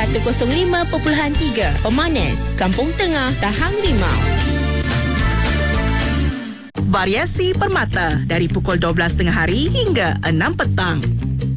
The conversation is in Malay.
105.3 Pemanas, Kampung Tengah, Tahang Rimau. Variasi Permata dari pukul 12 tengah hari hingga 6 petang.